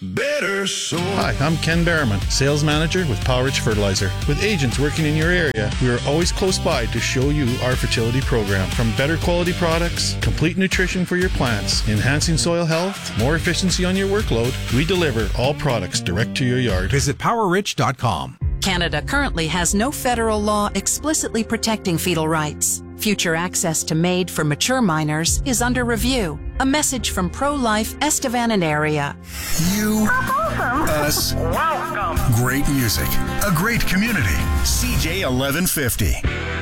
Better soil. Hi, I'm Ken Berriman, Sales Manager with Powerage Fertilizer. With agents working in your area, we are always close by to show you our fertility program. From better quality products, complete nutrition for your plants, enhancing soil health, more efficiency on your workload, we deliver all products direct to your yard. Visit PowerRich.com. Canada currently has no federal law explicitly protecting fetal rights. Future access to MAID for mature minors is under review. A message from Pro-Life Estevan and area. You, us, Welcome. great music, a great community. CJ 1150.